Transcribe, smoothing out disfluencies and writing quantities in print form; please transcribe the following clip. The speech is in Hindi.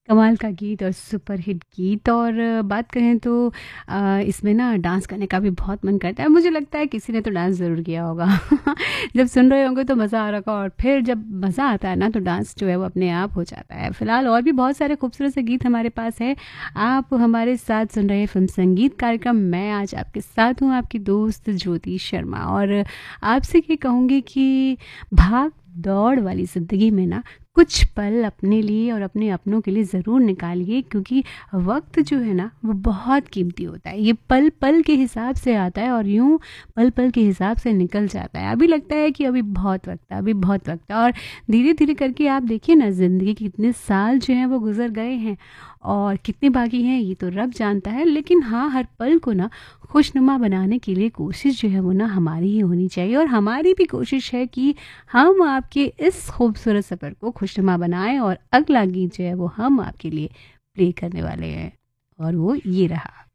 कमाल का गीत और सुपर हिट गीत। और बात करें तो इसमें ना डांस करने का भी बहुत मन करता है। मुझे लगता है किसी ने तो डांस ज़रूर किया होगा। जब सुन रहे होंगे तो मज़ा आ रहा होगा, और फिर जब मज़ा आता है ना तो डांस जो है वो अपने आप हो जाता है। फ़िलहाल और भी बहुत सारे खूबसूरत से गीत हमारे पास है। आप हमारे साथ सुन रहे हैं फिल्म संगीत कार्यक्रम। मैं आज आपके साथ हूँ, आपकी दोस्त ज्योति शर्मा। और आपसे ये कहूँगी कि भाग दौड़ वाली ज़िंदगी में ना कुछ पल अपने लिए और अपने अपनों के लिए ज़रूर निकालिए, क्योंकि वक्त जो है ना वो बहुत कीमती होता है। ये पल पल के हिसाब से आता है और यूं पल पल के हिसाब से निकल जाता है। अभी लगता है कि अभी बहुत वक्त है, अभी बहुत वक्त है, और धीरे धीरे करके आप देखिए ना ज़िंदगी के कितने साल जो हैं वो गुजर गए हैं और कितने बाकी हैं ये तो रब जानता है। लेकिन हाँ, हर पल को ना खुशनुमा बनाने के लिए कोशिश जो है वो ना हमारी ही होनी चाहिए। और हमारी भी कोशिश है कि हम आपके इस खूबसूरत सफ़र को खुशनुमा बनाएं। और अगला गीत जो है वो हम आपके लिए प्ले करने वाले हैं, और वो ये रहा।